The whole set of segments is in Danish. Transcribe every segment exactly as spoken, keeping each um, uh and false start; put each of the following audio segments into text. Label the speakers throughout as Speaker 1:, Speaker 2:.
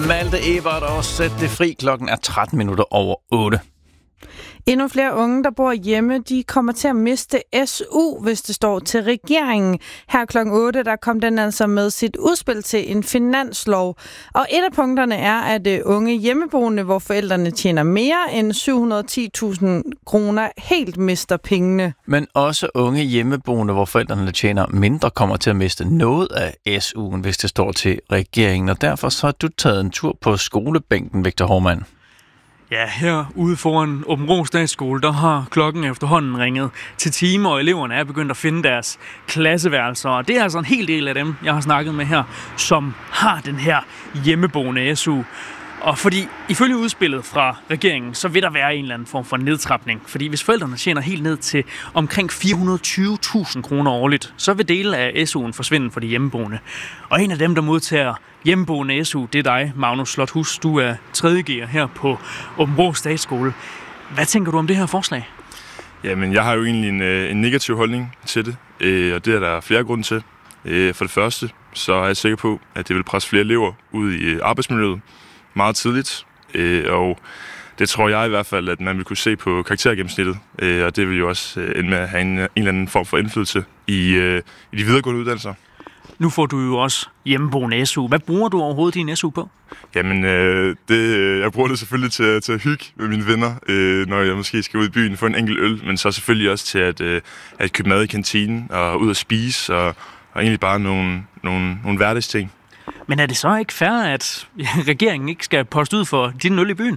Speaker 1: Malte Ebert og Sæt det fri. Klokken er tretten minutter over otte.
Speaker 2: Endnu flere unge, der bor hjemme, de kommer til at miste S U, hvis det står til regeringen. Her klokken otte, der kom den altså med sit udspil til en finanslov. Og et af punkterne er, at unge hjemmeboende, hvor forældrene tjener mere end syv hundrede og ti tusind kroner, helt mister pengene.
Speaker 1: Men også unge hjemmeboende, hvor forældrene tjener mindre, kommer til at miste noget af S U'en, hvis det står til regeringen. Og derfor så har du taget en tur på skolebænken, Victor Hovmand.
Speaker 3: Ja, herude foran Aabenraa Statsskole, der har klokken efterhånden ringet til timer, og eleverne er begyndt at finde deres klasseværelser. Og det er altså en hel del af dem, jeg har snakket med her, som har den her hjemmeboende S U. Og fordi ifølge udspillet fra regeringen, så vil der være en eller anden form for nedtrapning. Fordi hvis forældrene tjener helt ned til omkring fire hundrede og tyve tusind kroner årligt, så vil dele af S U'en forsvinde for de hjemmeboende. Og en af dem, der modtager hjemmeboende S U, det er dig, Magnus Slothus. Du er tredje G'er her på Aabenraa Statsskole. Hvad tænker du om det her forslag?
Speaker 4: Jamen, jeg har jo egentlig en, en negativ holdning til det, og det er der flere grunde til. For det første, så er jeg sikker på, at det vil presse flere elever ud i arbejdsmiljøet meget tidligt, og det tror jeg i hvert fald, at man vil kunne se på karaktergennemsnittet, og det vil jo også ende med at have en, en eller anden form for indflydelse i, i de videregående uddannelser.
Speaker 3: Nu får du jo også hjemmeboende S U. Hvad bruger du overhovedet din S U på?
Speaker 4: Jamen, øh, det, jeg bruger det selvfølgelig til, til at hygge med mine venner, øh, når jeg måske skal ud i byen for en enkelt øl, men så selvfølgelig også til at, øh, at købe mad i kantinen og ud at spise, og, og egentlig bare nogle, nogle, nogle hverdagsting.
Speaker 3: Men er det så ikke fair, at regeringen ikke skal poste ud for din øl i byen?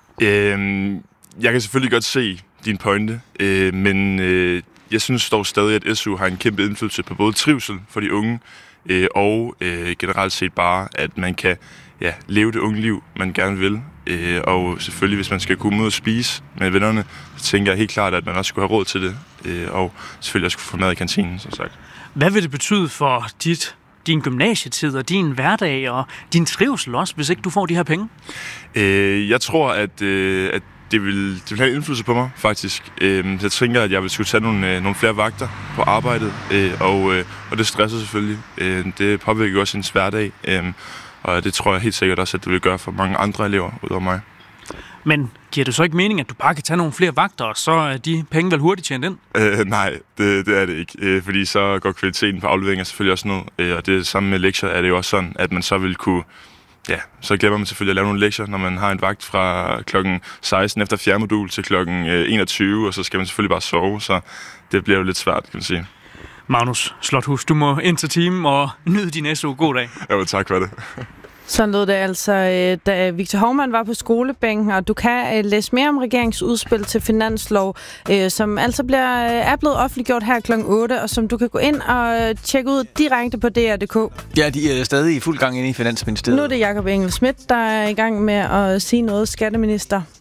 Speaker 4: Øh, jeg kan selvfølgelig godt se din pointe, øh, men øh, jeg synes dog stadig, at S U har en kæmpe indflydelse på både trivsel for de unge, øh, og øh, generelt set bare, at man kan ja, leve det unge liv, man gerne vil. Øh, og selvfølgelig, hvis man skal kunne ud og spise med vennerne, så tænker jeg helt klart, at man også skulle have råd til det, øh, og selvfølgelig også kunne få mad i kantinen, som sagt.
Speaker 3: Hvad vil det betyde for dit din gymnasietid og din hverdag og din trivsel også, hvis ikke du får de her penge?
Speaker 4: Øh, jeg tror, at, øh, at det, vil, det vil have en indflydelse på mig, faktisk. Øh, jeg tænker, at jeg vil skulle tage nogle, øh, nogle flere vagter på arbejdet, øh, og, øh, og det stresser selvfølgelig. Øh, det påvirker også ens hverdag, øh, og det tror jeg helt sikkert også, at det vil gøre for mange andre elever udover mig.
Speaker 3: Men giver det så ikke mening, at du bare kan tage nogle flere vagter, og så er de penge vel hurtigt tjent ind?
Speaker 4: Øh, nej, det, det er det ikke. Øh, fordi så går kvaliteten på afleveringer selvfølgelig også ned. Øh, og det samme med lektier er det jo også sådan, at man så vil kunne... Ja, så glemmer man selvfølgelig at lave nogle lektier, når man har en vagt fra klokken seksten efter fjerde modul til klokken enogtyve, og så skal man selvfølgelig bare sove, så det bliver jo lidt svært, kan man sige.
Speaker 3: Magnus Slothus, du må ind til timen og nyde din S U. God dag.
Speaker 4: Ja, tak for det.
Speaker 2: Sådan lød det altså, da Victor Hovmand var på skolebænken, og du kan læse mere om regeringsudspil til finanslov, som altså bliver, er blevet offentliggjort her klokken otte, og som du kan gå ind og tjekke ud direkte på D R punktum d k.
Speaker 1: Ja, de er stadig i fuld gang inde i Finansministeriet.
Speaker 2: Nu er det Jakob Engel Schmidt, der er i gang med at sige noget, skatteminister.